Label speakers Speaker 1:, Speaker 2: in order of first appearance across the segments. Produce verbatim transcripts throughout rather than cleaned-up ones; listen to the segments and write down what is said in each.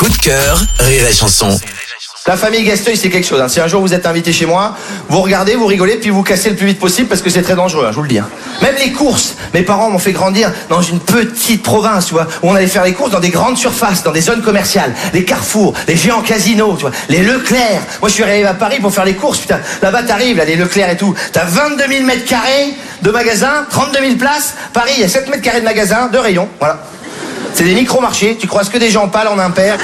Speaker 1: Coup de cœur, Rire et Chanson.
Speaker 2: La famille Gasteuil, c'est quelque chose. Hein. Si un jour vous êtes invité chez moi, vous regardez, vous rigolez, puis vous cassez le plus vite possible parce que c'est très dangereux, hein, je vous le dis. Hein. Même les courses. Mes parents m'ont fait grandir dans une petite province, tu vois, où on allait faire les courses dans des grandes surfaces, dans des zones commerciales, les carrefours, les géants casinos, tu vois, les Leclerc. Moi, je suis arrivé à Paris pour faire les courses, putain. Là-bas, t'arrives, là, les Leclerc et tout. T'as vingt-deux mille mètres carrés de magasins, trente-deux mille places. Paris, il y a sept mètres carrés de magasins, de rayons, voilà. C'est des micro-marchés. Tu croises que des gens pâles en impair.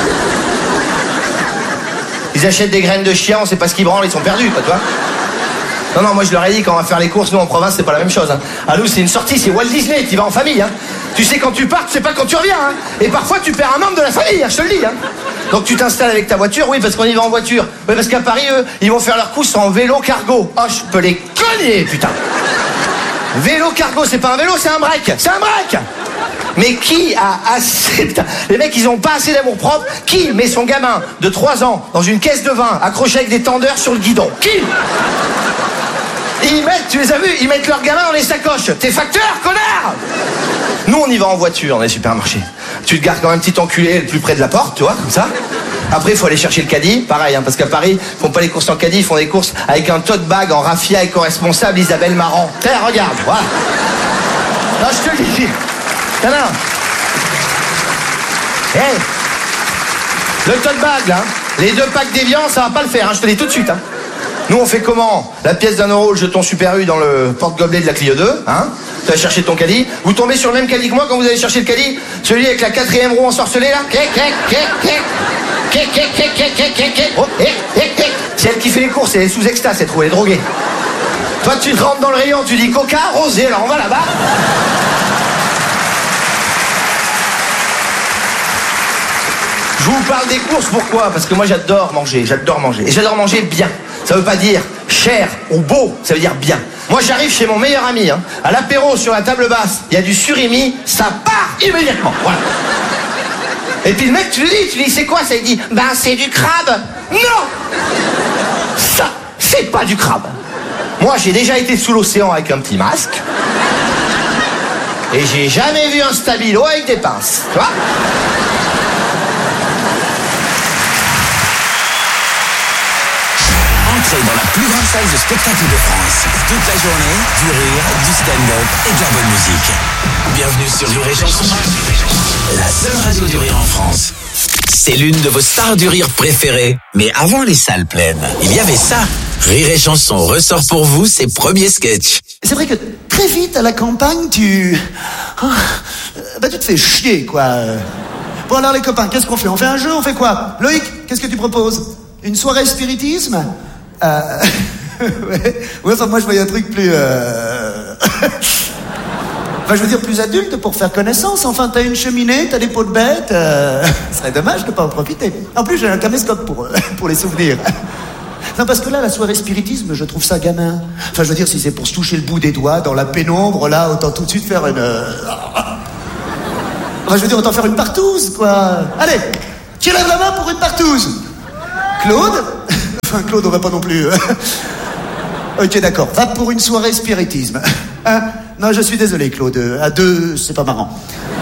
Speaker 2: Ils achètent des graines de chien, on sait pas ce qu'ils branlent, ils sont perdus, quoi, tu vois. Non, non, moi je leur ai dit, quand on va faire les courses, nous en province, c'est pas la même chose. Hein. À nous, c'est une sortie, c'est Walt Disney, tu vas en famille. Hein. Tu sais quand tu pars, tu sais pas quand tu reviens. Hein. Et parfois, tu perds un membre de la famille, hein, je te le dis. Hein. Donc tu t'installes avec ta voiture, oui, parce qu'on y va en voiture. Oui, parce qu'à Paris, eux, ils vont faire leurs courses en vélo cargo. Oh, je peux les cogner, putain. Vélo cargo, c'est pas un vélo, c'est un break. C'est un break. Mais qui a assez... Putain, les mecs, ils ont pas assez d'amour propre. Qui met son gamin de trois ans dans une caisse de vin accroché avec des tendeurs sur le guidon? Qui? Ils mettent, tu les as vus, ils mettent leur gamin dans les sacoches. T'es facteur, connard! Nous, on y va en voiture dans les supermarchés. Tu te gares comme un petit enculé le plus près de la porte, tu vois, comme ça. Après, il faut aller chercher le caddie. Pareil, hein, parce qu'à Paris, ils font pas les courses en caddie, ils font des courses avec un tote bag en raffia éco-responsable Isabelle Marant. Tiens, regarde, voilà. Non, je te le dis. Non, non. Hey, le tote bag, là, les deux packs d'Évian, ça va pas le faire, hein, je te le dis tout de suite. Hein. Nous, on fait comment? La pièce d'un euro, le jeton Super U dans le porte-gobelet de la Clio deux, hein. Tu vas chercher ton caddie. Vous tombez sur le même caddie que moi quand vous allez chercher le caddie? Celui avec la quatrième roue ensorcelée, là. C'est elle qui fait les courses, elle est sous extase, cette roue, elle est droguée. Toi, tu rentres dans le rayon, tu dis coca, rosé, alors on va là-bas. Je vous parle des courses, pourquoi? Parce que moi j'adore manger, j'adore manger. Et j'adore manger bien. Ça veut pas dire cher ou beau, ça veut dire bien. Moi j'arrive chez mon meilleur ami, hein, à l'apéro sur la table basse, il y a du surimi, ça part immédiatement. Voilà. Et puis le mec, tu lui dis, tu lui dis c'est quoi ça? Il dit, ben c'est du crabe. Non! Ça, c'est pas du crabe. Moi j'ai déjà été sous l'océan avec un petit masque. Et j'ai jamais vu un stabilo avec des pinces, tu vois?
Speaker 1: Dans la plus grande salle de spectacle de France. Toute la journée, du rire, du stand-up et de la bonne musique. Bienvenue sur Rire et Chanson, la seule radio du rire en France. C'est l'une de vos stars du rire préférées. Mais avant les salles pleines, il y avait ça. Rire et Chanson ressort pour vous ses premiers sketchs.
Speaker 3: C'est vrai que très vite à la campagne, tu... Bah tu te fais chier, quoi. Bon alors les copains, qu'est-ce qu'on fait? On fait un jeu, on fait quoi? Loïc, qu'est-ce que tu proposes? Une soirée spiritisme? Euh... ouais. ouais, enfin moi je voyais un truc plus... Euh... enfin je veux dire plus adulte pour faire connaissance. Enfin t'as une cheminée, t'as des pots de bêtes. Euh... Ce serait dommage de pas en profiter. En plus j'ai un caméscope pour, pour les souvenirs. Non parce que là la soirée spiritisme je trouve ça gamin. Enfin je veux dire si c'est pour se toucher le bout des doigts dans la pénombre là autant tout de suite faire une... Enfin je veux dire autant faire une partouze quoi. Allez, qui lève la main pour une partouze? Claude? Enfin, Claude, on va pas non plus... Ok, d'accord. Va pour une soirée spiritisme. Hein? Non, je suis désolé, Claude. À deux, c'est pas marrant.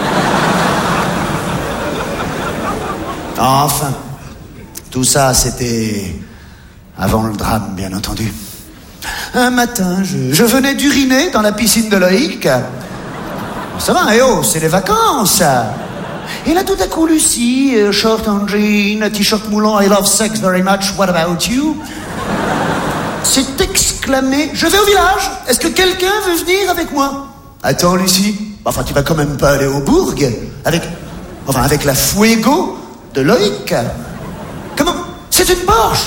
Speaker 3: Enfin, tout ça, c'était avant le drame, bien entendu. Un matin, je, je venais d'uriner dans la piscine de Loïc. Ça va, eh oh, c'est les vacances. Et là, tout à coup, Lucie, euh, short en jean, t-shirt moulant, I love sex very much, what about you? s'est exclamée, je vais au village, est-ce que quelqu'un veut venir avec moi? Attends, Lucie, enfin, tu vas quand même pas aller au bourg avec, enfin, avec la Fuego de Loïc. Comment? C'est une Porsche.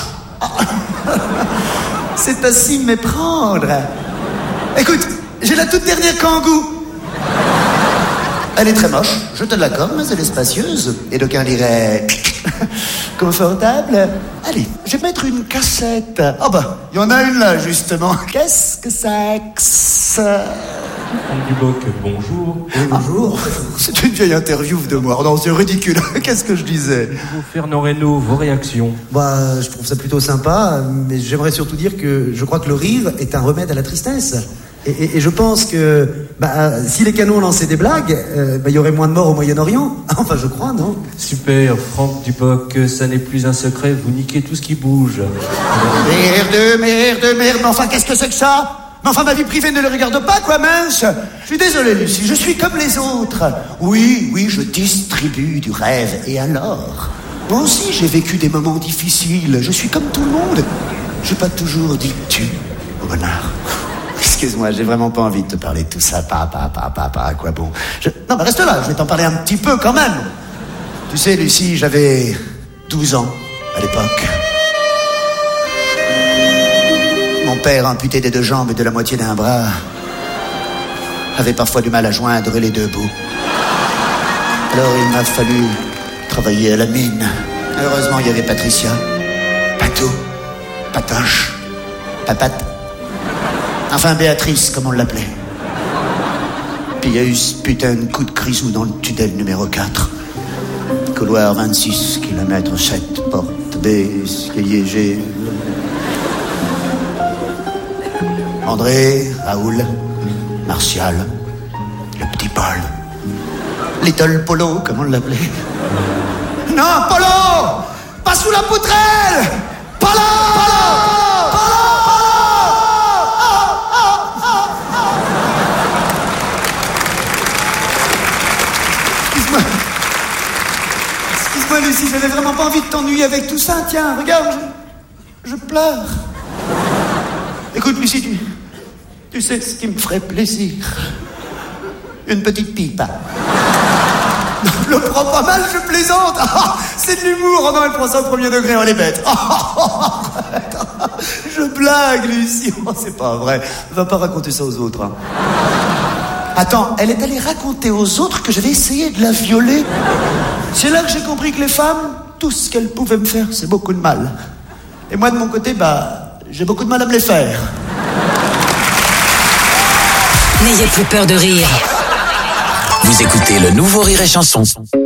Speaker 3: C'est à s'y méprendre. Écoute, j'ai la toute dernière Kangoo. Elle est très moche, je te l'accorde, mais elle est spacieuse. Et d'aucuns diraient... confortable. Allez, je vais mettre une cassette. Oh bah, il y en a une là, justement. Qu'est-ce que c'est que ça?
Speaker 4: Franck Dubosc, bonjour.
Speaker 3: Oui, bonjour. Ah, c'est une vieille interview de moi. Non, c'est ridicule. Qu'est-ce que je disais?
Speaker 4: Vous, Fernand Reynaud, vos réactions?
Speaker 5: Bah, je trouve ça plutôt sympa, mais j'aimerais surtout dire que je crois que le rire est un remède à la tristesse. Et, et, et je pense que
Speaker 3: Bah, euh, si les canons lançaient des blagues, euh, bah, il y aurait moins de morts au Moyen-Orient. Enfin, je crois, non?
Speaker 4: Super, Franck Duboc, ça n'est plus un secret, vous niquez tout ce qui bouge.
Speaker 3: Merde, merde, merde, mais enfin, qu'est-ce que c'est que ça? Mais enfin, ma vie privée ne le regarde pas, quoi, mince. Je suis désolé, Lucie, je suis comme les autres. Oui, oui, je distribue du rêve. Et alors? Moi aussi, j'ai vécu des moments difficiles. Je suis comme tout le monde. J'ai pas toujours dit tu au bonheur. Excuse-moi, j'ai vraiment pas envie de te parler de tout ça. Pa, pa, pa, pa, pa, quoi bon. Je... Non, mais reste là, je vais t'en parler un petit peu quand même. Tu sais, Lucie, j'avais douze ans à l'époque. Mon père, amputé des deux jambes et de la moitié d'un bras, avait parfois du mal à joindre les deux bouts. Alors il m'a fallu travailler à la mine. Heureusement, il y avait Patricia, Patou, Patoche, Papate. Enfin, Béatrice, comme on l'appelait. Puis il y a eu ce putain de coup de grisou dans le tunnel numéro quatre. Couloir vingt-six, kilomètre sept, porte B, escalier G. André, Raoul, Martial, le petit Paul. Little Polo, comme on l'appelait. Non, Polo! Pas sous la poutrelle! Polo! Polo! Polo! Excuse-moi. Excuse-moi, Lucie, j'avais vraiment pas envie de t'ennuyer avec tout ça. Tiens, regarde, je, je pleure. Écoute, Lucie, tu, tu sais ce qui me ferait plaisir? Une petite pipe. Non, je le prends pas mal, je plaisante. Ah, c'est de l'humour. Oh non, elle prend ça au premier degré, elle est bête. Oh, je blague, Lucie. Oh, c'est pas vrai. Va pas raconter ça aux autres. Hein. Attends, elle est allée raconter aux autres que j'avais essayé de la violer. C'est là que j'ai compris que les femmes, tout ce qu'elles pouvaient me faire, c'est beaucoup de mal. Et moi, de mon côté, bah... j'ai beaucoup de mal à me les faire.
Speaker 1: N'ayez plus peur de rire. Vous écoutez le nouveau Rire et Chanson.